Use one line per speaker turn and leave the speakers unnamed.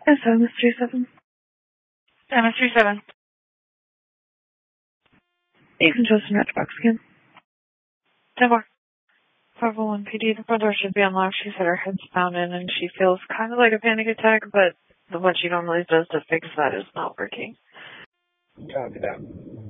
Yes, MS37. MS37. You can just matchbox again. 10-4. 501 PD, the front door should be unlocked. She said her head's pounding and she feels kind of like a panic attack, but what she normally does to fix that is not working.
Copy that.